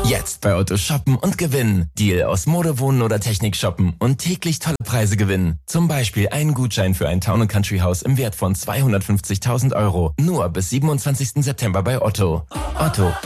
Jetzt bei Otto shoppen und gewinnen. Deal aus Mode, Wohnen oder Technik shoppen und täglich tolle Preise gewinnen. Zum Beispiel einen Gutschein für ein Town & Country Haus im Wert von 250.000 Euro. Nur bis 27. September bei Otto. Otto,